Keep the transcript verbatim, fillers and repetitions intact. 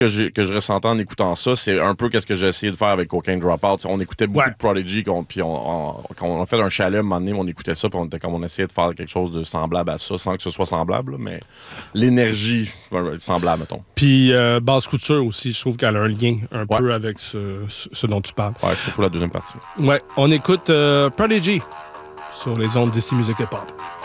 que, j'ai, que je ressentais en écoutant ça, c'est un peu ce que j'ai essayé de faire avec Cocaine Dropout. On écoutait beaucoup Ouais. de Prodigy, puis on, on, quand on a fait un chalet, un moment donné, on écoutait ça, puis on était comme on essayait de faire quelque chose de semblable à ça, sans que ce soit semblable, là, mais l'énergie ouais, semblable, mettons. Puis euh, Basse Couture aussi, je trouve qu'elle a un lien un ouais. peu avec ce, ce dont tu parles. Ouais, surtout la deuxième partie. Ouais, on écoute euh, Prodigy sur les ondes d'ici Musique Hip Hop.